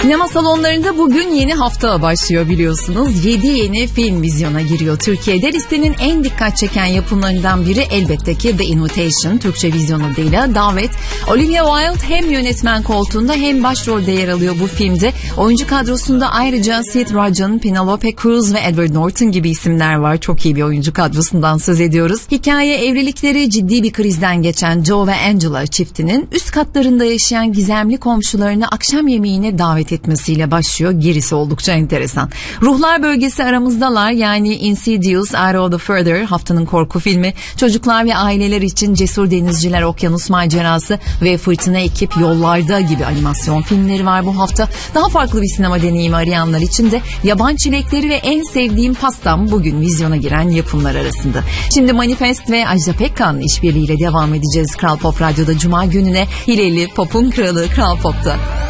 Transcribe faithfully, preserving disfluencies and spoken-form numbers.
Sinema salonlarında bugün yeni hafta başlıyor biliyorsunuz. yedi yeni film vizyona giriyor Türkiye'de. Listenin en dikkat çeken yapımlarından biri elbette ki The Invitation, Türkçe vizyon adıyla Davet. Olivia Wilde hem yönetmen koltuğunda hem başrolde yer alıyor bu filmde. Oyuncu kadrosunda ayrıca Seth Rogen, Penelope Cruz ve Edward Norton gibi isimler var. Çok iyi bir oyuncu kadrosundan söz ediyoruz. Hikaye evlilikleri ciddi bir krizden geçen Joe ve Angela çiftinin üst katlarında yaşayan gizemli komşularını akşam yemeğine davet etmesiyle başlıyor. Gerisi oldukça enteresan. Ruhlar bölgesi aramızdalar, yani Insidious Out of the Further haftanın korku filmi. Çocuklar ve aileler için Cesur Denizciler, Okyanus Macerası ve Fırtına Ekip Yollarda gibi animasyon filmleri var bu hafta. Daha farklı bir sinema deneyimi arayanlar için de Yaban Çilekleri ve En Sevdiğim Pastam bugün vizyona giren yapımlar arasında. Şimdi Manifest ve Ajda Pekkan'la işbirliğiyle devam edeceğiz Kral Pop Radyo'da Cuma gününe. Hileli Pop'un kralı Kral Pop'ta.